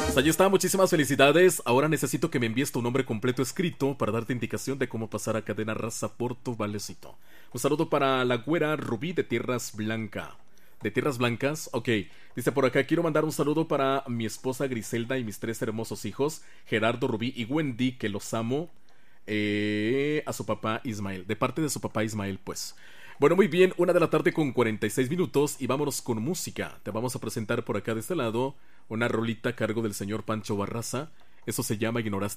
Pues allí está, muchísimas felicidades. Ahora necesito que me envíes tu nombre completo escrito para darte indicación de cómo pasar a Cadena Raza por tu valecito. Un saludo para la güera Rubí de Tierras Blanca. ¿De Tierras Blancas? Ok. Dice por acá, quiero mandar un saludo para mi esposa Griselda y mis tres hermosos hijos, Gerardo, Rubí y Wendy, que los amo. A su papá Ismael. De parte de su papá Ismael, pues. Bueno, muy bien, 1 de la tarde con 46 minutos y vámonos con música. Te vamos a presentar por acá de este lado una rolita a cargo del señor Pancho Barraza. Eso se llama Ignoraste